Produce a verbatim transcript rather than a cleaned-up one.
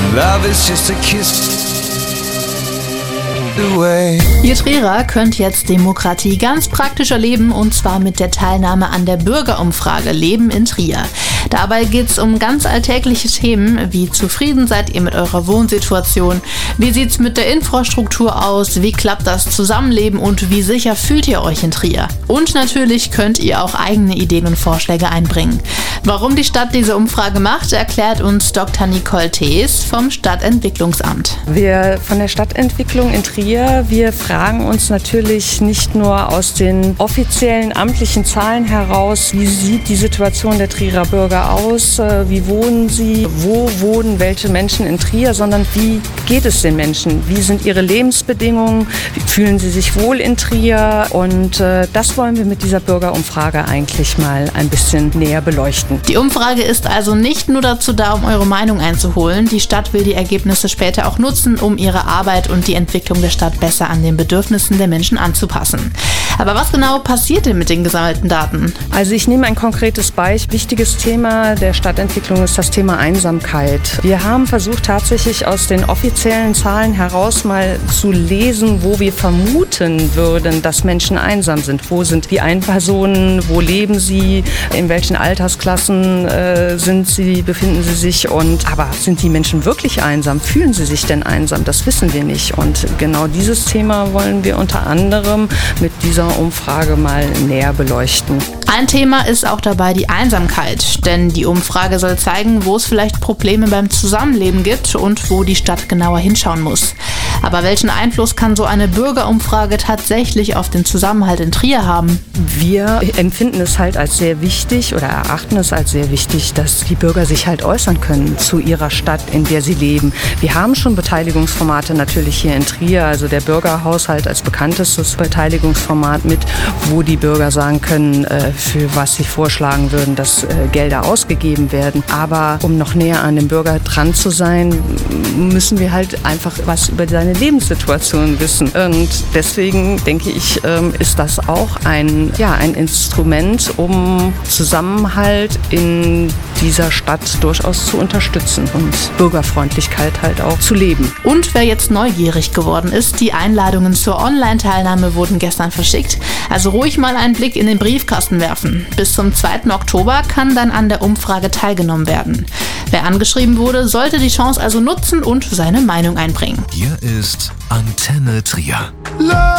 Love is just a kiss away. Ihr Trierer könnt jetzt Demokratie ganz praktisch erleben, und zwar mit der Teilnahme an der Bürgerumfrage Leben in Trier. Dabei geht es um ganz alltägliche Themen wie: Zufrieden seid ihr mit eurer Wohnsituation? Wie sieht's mit der Infrastruktur aus? Wie klappt das Zusammenleben und wie sicher fühlt ihr euch in Trier? Und natürlich könnt ihr auch eigene Ideen und Vorschläge einbringen. Warum die Stadt diese Umfrage macht, erklärt uns Doktor Nicole Thees vom Stadtentwicklungsamt. Wir von der Stadtentwicklung in Trier, wir fragen uns natürlich nicht nur aus den offiziellen amtlichen Zahlen heraus, wie sieht die Situation der Trierer Bürger aus, wie wohnen sie, wo wohnen welche Menschen in Trier, sondern wie geht es den Menschen, wie sind ihre Lebensbedingungen, wie fühlen sie sich wohl in Trier, und äh, das wollen wir mit dieser Bürgerumfrage eigentlich mal ein bisschen näher beleuchten. Die Umfrage ist also nicht nur dazu da, um eure Meinung einzuholen. Die Stadt will die Ergebnisse später auch nutzen, um ihre Arbeit und die Entwicklung der Stadt besser an den Bedürfnissen der Menschen anzupassen. Aber was genau passiert denn mit den gesammelten Daten? Also ich nehme ein konkretes Beispiel. Wichtiges Thema der Stadtentwicklung ist das Thema Einsamkeit. Wir haben versucht, tatsächlich aus den offiziellen Zahlen heraus mal zu lesen, wo wir vermuten würden, dass Menschen einsam sind. Wo sind die Einpersonen, wo leben sie, in welchen Altersklassen äh, sind sie, befinden sie sich, und aber sind die Menschen wirklich einsam? Fühlen sie sich denn einsam? Das wissen wir nicht, und genau dieses Thema wollen wir unter anderem mit dieser Umfrage mal näher beleuchten. Ein Thema ist auch dabei die Einsamkeit, denn die Umfrage soll zeigen, wo es vielleicht Probleme beim Zusammenleben gibt und wo die Stadt genauer hinschauen muss. Aber welchen Einfluss kann so eine Bürgerumfrage tatsächlich auf den Zusammenhalt in Trier haben? Wir empfinden es halt als sehr wichtig oder erachten es als sehr wichtig, dass die Bürger sich halt äußern können zu ihrer Stadt, in der sie leben. Wir haben schon Beteiligungsformate natürlich hier in Trier, also der Bürgerhaushalt als bekanntestes Beteiligungsformat mit, wo die Bürger sagen können, für was sie vorschlagen würden, dass Gelder ausgegeben werden. Aber um noch näher an dem Bürger dran zu sein, müssen wir halt einfach was über seine Lebenssituation wissen. Und deswegen denke ich, ist das auch ein, ja, ein Instrument, um Zusammenhalt in dieser Stadt durchaus zu unterstützen und Bürgerfreundlichkeit halt auch zu leben. Und wer jetzt neugierig geworden ist, die Einladungen zur Online-Teilnahme wurden gestern verschickt. Also ruhig mal einen Blick in den Briefkasten werfen. Bis zum zweiten Oktober kann dann an der Umfrage teilgenommen werden. Wer angeschrieben wurde, sollte die Chance also nutzen und seine Meinung einbringen. Hier ist Antenne Trier.